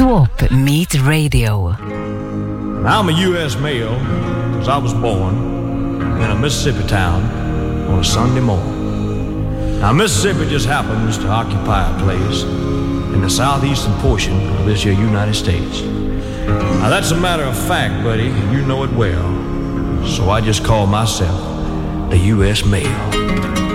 Swap Meet Radio. I'm a U.S. male because I was born in a Mississippi town on a Sunday morning. Now, Mississippi just happens to occupy a place in the southeastern portion of this here United States. Now, that's a matter of fact, buddy, and you know it well. So I just call myself a U.S. male.